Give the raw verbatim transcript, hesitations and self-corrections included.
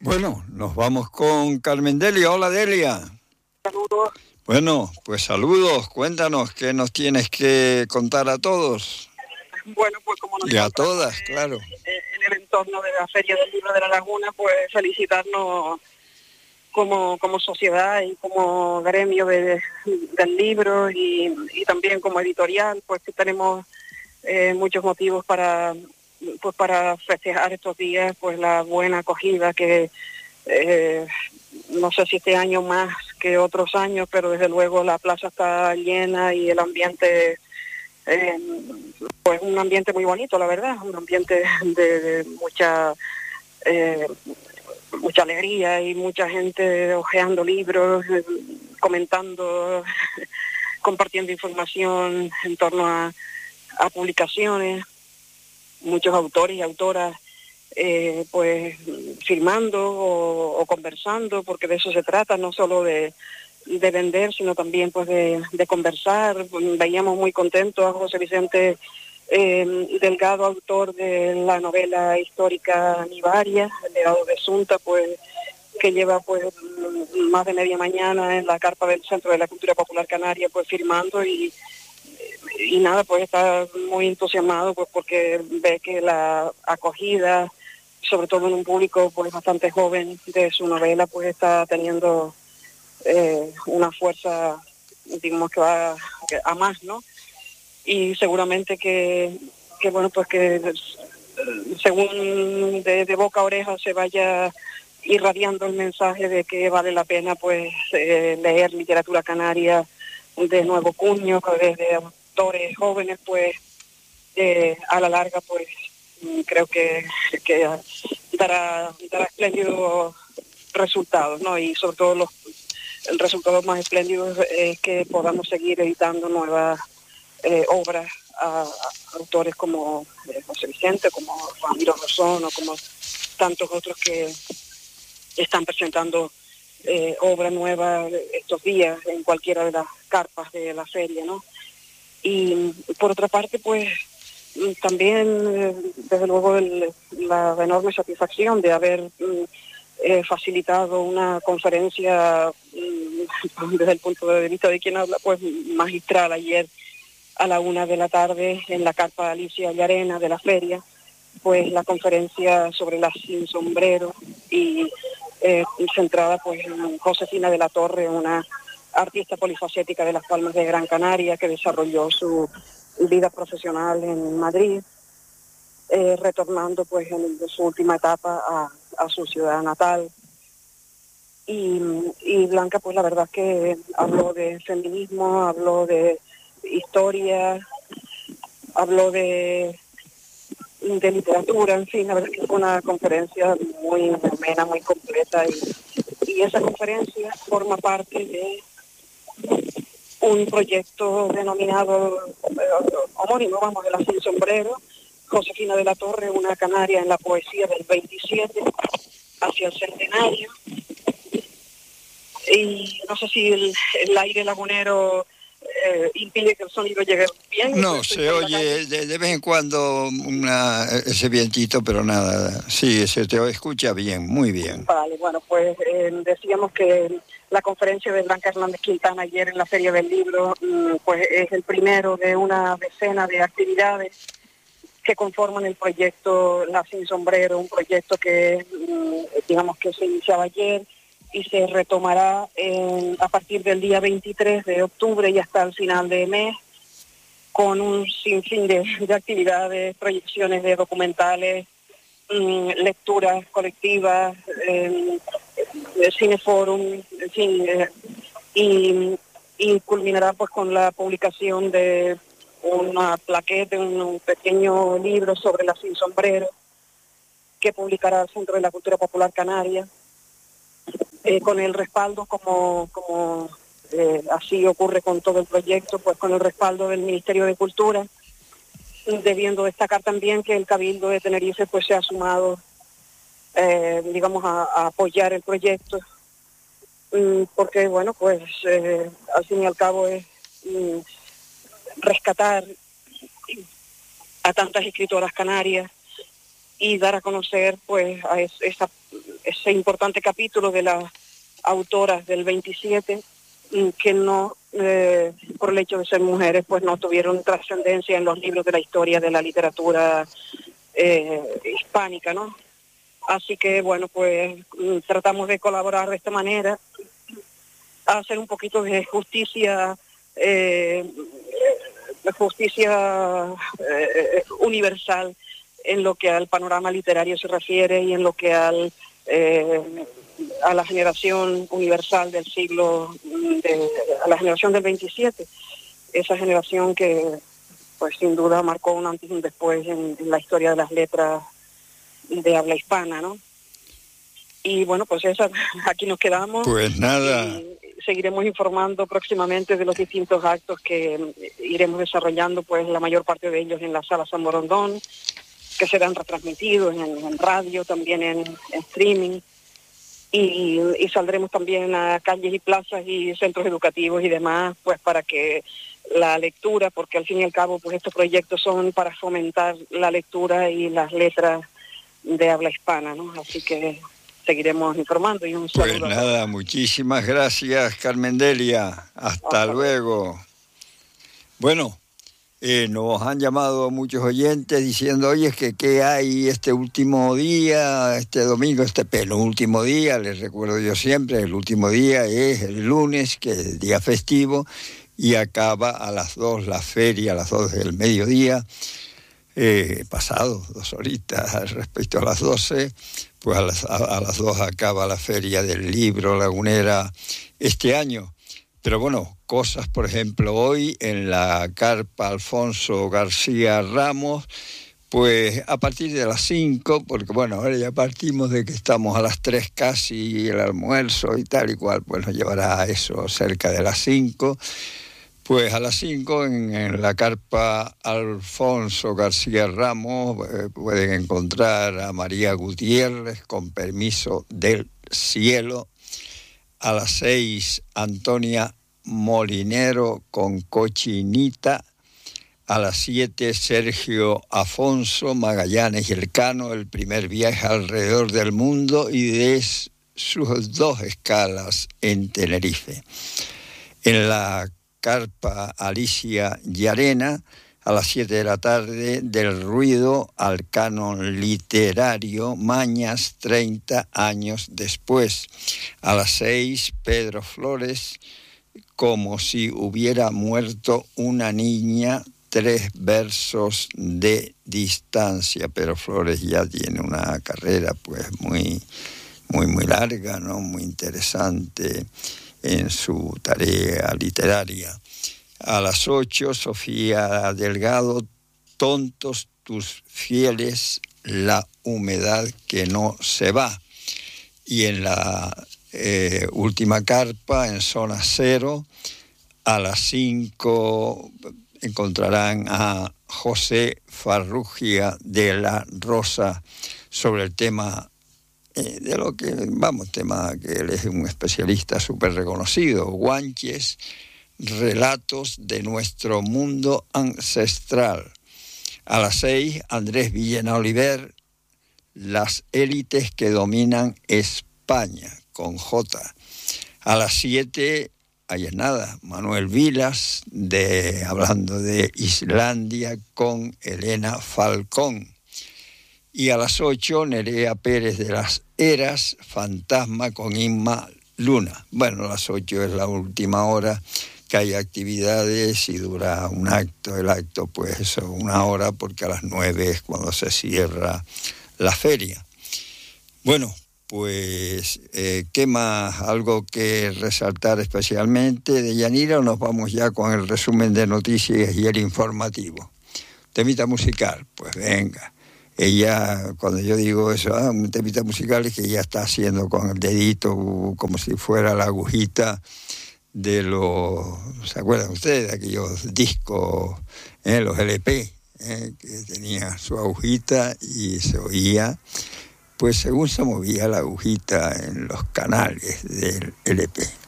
Bueno, nos vamos con Carmen Delia. Hola, Delia. Saludos. Bueno, pues saludos. Cuéntanos, ¿qué nos tienes que contar a todos? Bueno, pues como nos Y a encontramos todas, en, claro. en el entorno de la Feria del Libro de la Laguna, pues felicitarnos como, como sociedad y como gremio de, del libro y, y también como editorial, pues que tenemos eh, muchos motivos para pues para festejar estos días, pues la buena acogida que eh, no sé si este año más que otros años, pero desde luego la plaza está llena y el ambiente, eh, pues un ambiente muy bonito, la verdad, un ambiente de, de mucha eh, mucha alegría y mucha gente hojeando libros, eh, comentando, compartiendo información en torno a, a publicaciones, muchos autores y autoras eh, pues firmando o, o conversando, porque de eso se trata, no solo de, de vender, sino también pues de, de conversar. Veíamos muy contentos a José Vicente eh, Delgado, autor de la novela histórica Nivaria, El legado de Sunta, pues que lleva pues más de media mañana en la carpa del Centro de la Cultura Popular Canaria pues firmando y y nada, pues está muy entusiasmado pues porque ve que la acogida, sobre todo en un público pues bastante joven de su novela, pues está teniendo eh, una fuerza, digamos que va a más, ¿no? Y seguramente que, que bueno, pues que según de, de boca a oreja se vaya irradiando el mensaje de que vale la pena pues eh, leer literatura canaria de nuevo cuño, desde autores jóvenes, pues eh, a la larga pues creo que, que dará, dará espléndidos resultados, ¿no? Y sobre todo los el resultado más espléndido es que podamos seguir editando nuevas eh, obras a, a autores como eh, José Vicente, como Ramiro Rosón o como tantos otros que están presentando eh, obra nueva estos días en cualquiera de las carpas de la feria, ¿no? Y por otra parte, pues también, eh, desde luego, el, la enorme satisfacción de haber eh, facilitado una conferencia mm, desde el punto de vista de quien habla, pues magistral ayer a la una de la tarde en la carpa Alicia Llarena de la feria, pues la conferencia sobre las sin sombrero y eh, centrada pues en Josefina de la Torre, una artista polifacética de Las Palmas de Gran Canaria que desarrolló su vida profesional en Madrid, eh, retornando pues en su última etapa a, a su ciudad natal. Y, y Blanca pues la verdad que habló de feminismo, habló de historia, habló de de literatura, en fin, la verdad que fue una conferencia muy amena, muy completa y, y esa conferencia forma parte de un proyecto denominado eh, homónimo, vamos, de la Sin Sombrero, Josefina de la Torre, una canaria en la poesía del veintisiete hacia el centenario. Y no sé si el, el aire lagunero eh, impide que el sonido llegue bien. No, se oye de, de vez en cuando una, ese vientito, pero nada, sí, se te escucha bien, muy bien. Vale, bueno, pues eh, decíamos que la conferencia de Blanca Hernández Quintana ayer en la Feria del Libro, pues es el primero de una decena de actividades que conforman el proyecto La Sin Sombrero, un proyecto que, digamos, que se iniciaba ayer y se retomará en, a partir del día veintitrés de octubre y hasta el final de mes, con un sinfín de, de actividades, proyecciones de documentales, mmm, lecturas colectivas, eh, cineforum, en fin, eh, y, y culminará pues con la publicación de una plaqueta, un, un pequeño libro sobre la Sin Sombrero, que publicará el Centro de la Cultura Popular Canaria, eh, con el respaldo, como, como eh, así ocurre con todo el proyecto, pues con el respaldo del Ministerio de Cultura, debiendo destacar también que el Cabildo de Tenerife pues se ha sumado, eh, digamos, a, a apoyar el proyecto, porque, bueno, pues eh, al fin y al cabo es mm, rescatar a tantas escritoras canarias y dar a conocer pues a es, esa, ese importante capítulo de las autoras del veintisiete que no, eh, por el hecho de ser mujeres, pues no tuvieron trascendencia en los libros de la historia de la literatura eh, hispánica, ¿no? Así que, bueno, pues tratamos de colaborar de esta manera, a hacer un poquito de justicia, eh, justicia eh, universal en lo que al panorama literario se refiere y en lo que al eh, a la generación universal del siglo, de, a la generación del veintisiete, esa generación que pues sin duda marcó un antes y un después en, en la historia de las letras de habla hispana, ¿no? Y bueno, pues esa, aquí nos quedamos. Pues nada. Y seguiremos informando próximamente de los distintos actos que iremos desarrollando, pues la mayor parte de ellos en la Sala San Borondón, que serán retransmitidos en, en radio, también en, en streaming. Y, y saldremos también a calles y plazas y centros educativos y demás, pues para que la lectura, porque al fin y al cabo pues estos proyectos son para fomentar la lectura y las letras de habla hispana, ¿no? Así que seguiremos informando y un saludo. Pues nada, muchísimas gracias, Carmen Delia. Hasta, Hasta luego. Bueno, eh, nos han llamado muchos oyentes diciendo, oye, que qué hay este último día, este domingo, este penúltimo día, les recuerdo yo siempre, el último día es el lunes, que es el día festivo, y acaba a las dos la feria, a las dos del mediodía, eh, pasado dos horitas respecto a las doce, pues a las, a, a las dos acaba la feria del libro Lagunera este año. Pero bueno, cosas, por ejemplo, hoy en la carpa Alfonso García Ramos, pues a partir de las cinco, porque bueno, ahora ya partimos de que estamos a las tres casi, el almuerzo y tal y cual, pues nos llevará a eso cerca de las cinco. Pues a las cinco en, en la carpa Alfonso García Ramos eh, pueden encontrar a María Gutiérrez con permiso del cielo. A las seis, Antonia Molinero con Cochinita. A las siete, Sergio Afonso Magallanes y Elcano, el primer viaje alrededor del mundo y de sus dos escalas en Tenerife. En la carpa Alicia Llarena, a las siete de la tarde, Del ruido al canon literario, Mañas, treinta años después. A las seis, Pedro Flores, Como si hubiera muerto una niña, tres versos de distancia. Pedro Flores ya tiene una carrera pues muy, muy, muy larga, ¿no? Muy interesante en su tarea literaria. A las ocho, Sofía Delgado, Tontos tus fieles, la humedad que no se va. Y en la eh, última carpa, en zona cero, a las cinco encontrarán a José Farrugia de la Rosa sobre el tema eh, de lo que, vamos, tema que él es un especialista súper reconocido, Guanches, relatos de nuestro mundo ancestral. A las seis, Andrés Villena Oliver, las élites que dominan España, con J. A las siete, ahí es nada, Manuel Vilas, de, hablando de Islandia, con Elena Falcón. Y a las ocho, Nerea Pérez de las Heras, Fantasma, con Inma Luna. Bueno, a las ocho es la última hora que hay actividades y dura un acto, el acto pues eso, una hora, porque a las nueve es cuando se cierra la feria. Bueno, pues, eh, ¿qué más? ¿Algo que resaltar especialmente de Yanira o nos vamos ya con el resumen de noticias y el informativo? Temita musical, pues venga. Ella, cuando yo digo eso, ah, un temita musical, es que ella está haciendo con el dedito como si fuera la agujita de los, ¿se acuerdan ustedes de aquellos discos, eh, los L P, eh, que tenía su agujita y se oía, pues según se movía la agujita en los canales del L P.